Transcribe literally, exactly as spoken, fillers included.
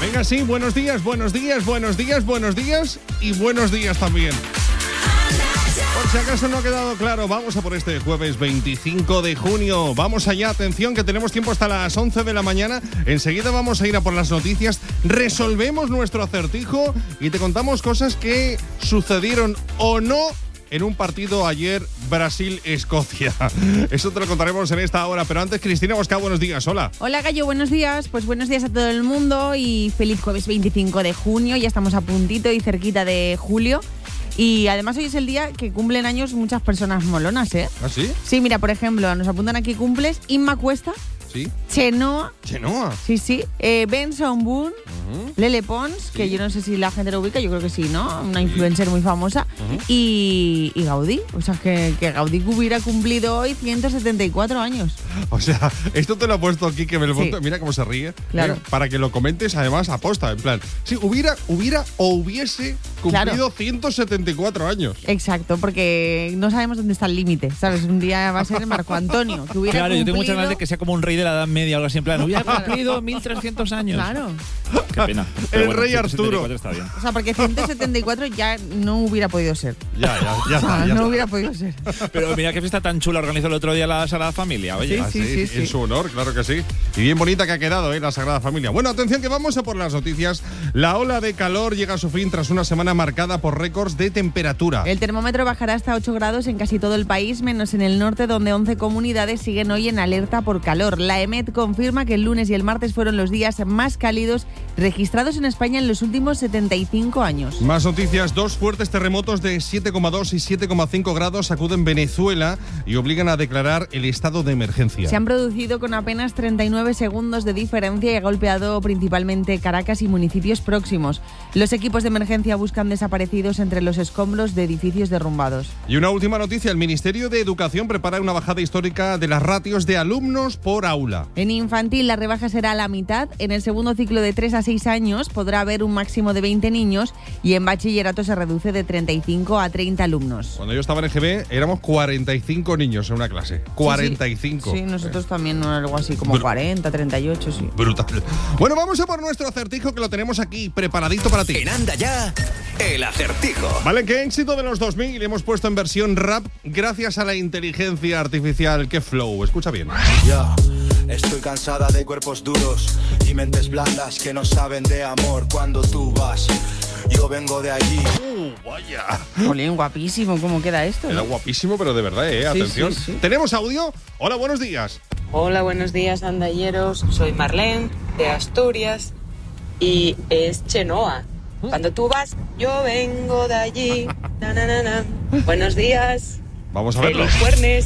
Venga, sí, buenos días, buenos días, buenos días, buenos días y buenos días también. Por si acaso no ha quedado claro, vamos a por este jueves veinticinco de junio. Vamos allá, atención, que tenemos tiempo hasta las once de la mañana. Enseguida vamos a ir a por las noticias, resolvemos nuestro acertijo y te contamos cosas que sucedieron o no en un partido ayer Brasil-Escocia. Eso te lo contaremos en esta hora. Pero antes, Cristina Bosca, buenos días. Hola. Hola, Gallo, buenos días. Pues buenos días a todo el mundo y feliz jueves veinticinco de junio. Ya estamos a puntito y cerquita de julio. Y además hoy es el día que cumplen años muchas personas molonas, ¿eh? ¿Ah, sí? Sí, mira, por ejemplo, nos apuntan aquí cumples Inma Cuesta. Sí. Chenoa. Chenoa. Sí, sí. Eh, Benson Boone. Uh-huh. Lele Pons, sí. Que yo no sé si la gente lo ubica, yo creo que sí, ¿no? Una influencer muy famosa. Uh-huh. Y, y Gaudí. O sea, que, que Gaudí hubiera cumplido hoy ciento setenta y cuatro años. O sea, esto te lo ha puesto aquí, que me lo sí. monto, mira cómo se ríe. Claro. Eh, para que lo comentes, además, aposta. En plan, sí, hubiera, hubiera o hubiese cumplido claro. ciento setenta y cuatro años. Exacto, porque no sabemos dónde está el límite, ¿sabes? Un día va a ser Marco Antonio, que hubiera Claro, cumplido... yo tengo muchas ganas de que sea como un rey de la Edad Media o algo así, en plan, hubiera cumplido mil trescientos años. Claro. Qué pena. Pero el bueno, rey Arturo. Está bien. O sea, porque ciento setenta y cuatro ya no hubiera podido ser. Ya, ya, ya. O sea, está, ya no está. hubiera podido ser. Pero mira qué fiesta tan chula organizó el otro día la Sagrada Familia, oye. Sí, Ah, sí, sí, sí. En su honor, claro que sí. Y bien bonita que ha quedado, ¿eh? La Sagrada Familia. Bueno, atención que vamos a por las noticias. La ola de calor llega a su fin tras una semana marcada por récords de temperatura. El termómetro bajará hasta ocho grados en casi todo el país, menos en el norte, donde once comunidades siguen hoy en alerta por calor. La E M E T confirma que el lunes y el martes fueron los días más cálidos registrados en España en los últimos setenta y cinco años. Más noticias. Dos fuertes terremotos de siete coma dos y siete coma cinco grados sacuden Venezuela y obligan a declarar el estado de emergencia. Se han producido con apenas treinta y nueve segundos de diferencia y ha golpeado principalmente Caracas y municipios próximos. Los equipos de emergencia buscan desaparecidos entre los escombros de edificios derrumbados. Y una última noticia. El Ministerio de Educación prepara una bajada histórica de las ratios de alumnos por aula. En infantil la rebaja será a la mitad. En el segundo ciclo de tres a seis años podrá haber un máximo de veinte niños y en bachillerato se reduce de treinta y cinco a treinta alumnos. Cuando yo estaba en E G B éramos cuarenta y cinco niños en una clase. cuarenta y cinco. Sí, sí. Sí, nosotros eh. también algo así como Br- cuarenta, treinta y ocho, sí. Brutal. Bueno, vamos a por nuestro acertijo que lo tenemos aquí preparadito para ti. En Anda Ya, el acertijo. Vale, qué éxito de los dos mil hemos puesto en versión rap gracias a la inteligencia artificial. Qué flow, escucha bien. Ya, estoy cansada de cuerpos duros y mentes blandas que no saben de amor. Cuando tú vas, yo vengo de allí. Uh, vaya. Jolín, guapísimo, ¿cómo queda esto? Era ¿no? guapísimo, pero de verdad, eh, Sí, atención. sí, sí. ¿Tenemos audio? Hola, buenos días. Hola, buenos días, andalleros. Soy Marlene, de Asturias, y es Chenoa. Cuando tú vas, yo vengo de allí. Na, na, na, na. Buenos días. Vamos a verlo. ¡Feliz jueves!